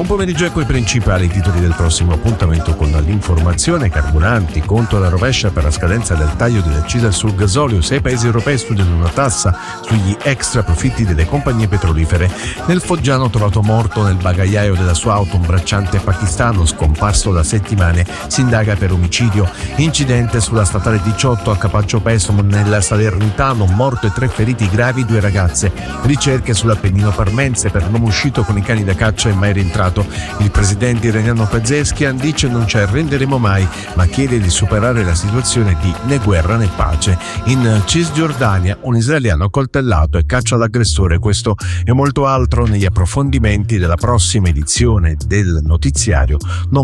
Buon pomeriggio, ecco i principali titoli del prossimo appuntamento con l'informazione. Carburanti, conto alla rovescia per la scadenza del taglio delle accise sul gasolio. 6 paesi europei studiano una tassa sugli extra profitti delle compagnie petrolifere. Nel Foggiano trovato morto nel bagagliaio della sua auto un bracciante pakistano scomparso da settimane, si indaga per omicidio. Incidente sulla statale 18 a Capaccio Pesum nel Salernitano, morto e 3 feriti gravi 2 ragazze. Ricerche sull'Appennino parmense per l'uomo uscito con i cani da caccia e mai rientrato. Il presidente iraniano Pezeshkian dice non ci arrenderemo mai, ma chiede di superare la situazione di né guerra né pace. In Cisgiordania un israeliano accoltellato e caccia l'aggressore. Questo e molto altro negli approfondimenti della prossima edizione del notiziario Non